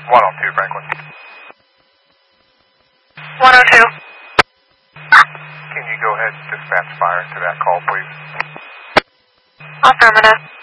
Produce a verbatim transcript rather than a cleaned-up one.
one oh two, Franklin. one oh two. Can you go ahead and dispatch fire to that call, please? Affirmative.